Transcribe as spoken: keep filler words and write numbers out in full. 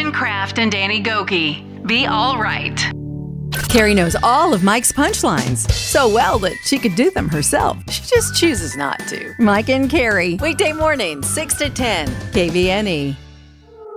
Kevin Kraft and Danny Gokey. Be all right. Carrie knows all of Mike's punchlines so well that she could do them herself. She just chooses not to. Mike and Carrie. Weekday mornings, six to ten. K V N E.